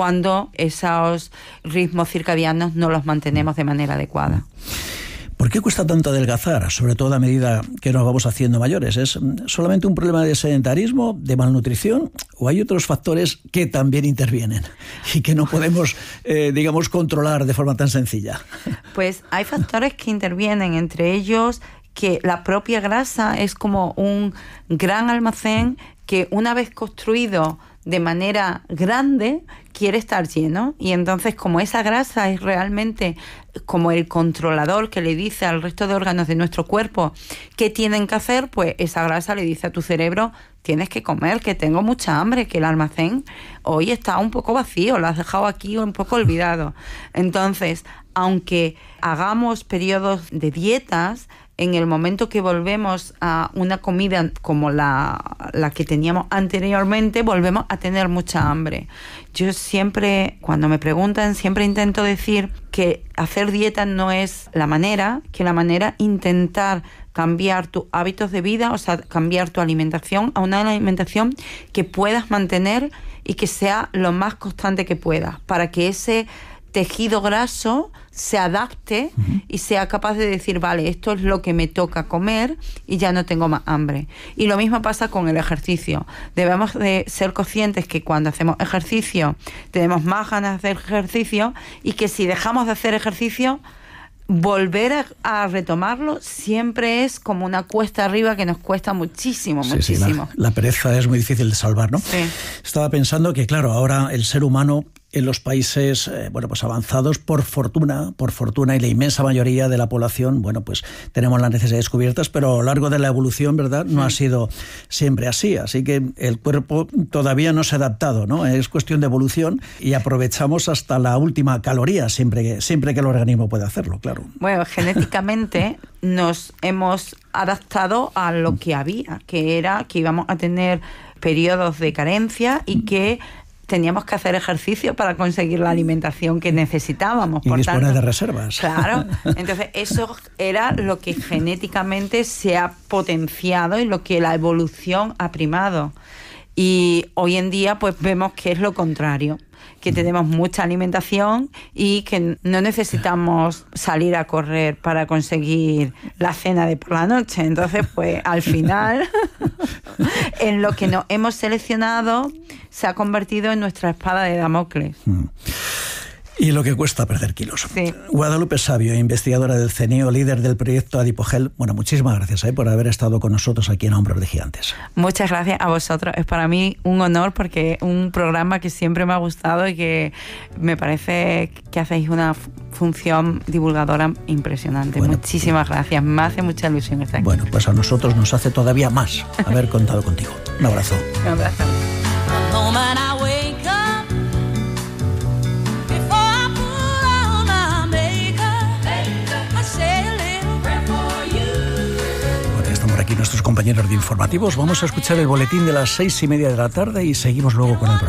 cuando esos ritmos circadianos no los mantenemos de manera adecuada. ¿Por qué cuesta tanto adelgazar, sobre todo a medida que nos vamos haciendo mayores? ¿Es solamente un problema de sedentarismo, de malnutrición, o hay otros factores que también intervienen y que no podemos, controlar de forma tan sencilla? Pues hay factores que intervienen, entre ellos que la propia grasa es como un gran almacén que, una vez construido de manera grande, quiere estar lleno, y entonces, como esa grasa es realmente como el controlador que le dice al resto de órganos de nuestro cuerpo qué tienen que hacer, pues esa grasa le dice a tu cerebro: tienes que comer, que tengo mucha hambre, que el almacén hoy está un poco vacío, lo has dejado aquí un poco olvidado. Entonces, aunque hagamos periodos de dietas, en el momento que volvemos a una comida como la que teníamos anteriormente, volvemos a tener mucha hambre. Yo siempre, cuando me preguntan, siempre intento decir que hacer dieta no es la manera, que la manera es intentar cambiar tus hábitos de vida, o sea, cambiar tu alimentación a una alimentación que puedas mantener y que sea lo más constante que puedas, para que ese tejido graso se adapte y sea capaz de decir: vale, esto es lo que me toca comer y ya no tengo más hambre. Y lo mismo pasa con el ejercicio. Debemos de ser conscientes que cuando hacemos ejercicio tenemos más ganas de hacer ejercicio, y que si dejamos de hacer ejercicio, volver a retomarlo siempre es como una cuesta arriba que nos cuesta muchísimo. Sí, la pereza es muy difícil de salvar, ¿no? Sí. Estaba pensando que, claro, ahora el ser humano en los países avanzados, por fortuna, y la inmensa mayoría de la población, pues tenemos las necesidades cubiertas, pero a lo largo de la evolución, ¿verdad?, no ha sido siempre así. Así que el cuerpo todavía no se ha adaptado, ¿no? Es cuestión de evolución, y aprovechamos hasta la última caloría siempre que el organismo puede hacerlo, claro. Bueno, genéticamente nos hemos adaptado a lo que había, que era que íbamos a tener periodos de carencia y que teníamos que hacer ejercicio para conseguir la alimentación que necesitábamos. Y disponer de reservas. Claro. Entonces, eso era lo que genéticamente se ha potenciado y lo que la evolución ha primado. Y hoy en día, pues vemos que es lo contrario, que tenemos mucha alimentación y que no necesitamos salir a correr para conseguir la cena de por la noche. Entonces, pues al final, en lo que nos hemos seleccionado se ha convertido en nuestra espada de Damocles. Y lo que cuesta perder kilos. Sí. Guadalupe Savio, investigadora del CNIO, líder del proyecto Adipogel. Muchísimas gracias por haber estado con nosotros aquí en Hombros de Gigantes. Muchas gracias a vosotros. Es para mí un honor, porque es un programa que siempre me ha gustado y que me parece que hacéis una función divulgadora impresionante. Muchísimas gracias. Me hace mucha ilusión estar aquí. Pues a nosotros nos hace todavía más haber contado contigo. Un abrazo. Un abrazo. Aquí nuestros compañeros de informativos. Vamos a escuchar el boletín de las 6:30 de la tarde y seguimos luego con el programa.